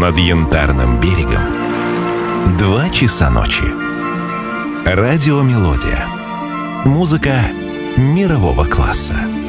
Над Янтарным берегом 2 часа ночи. Радиомелодия. Музыка мирового класса.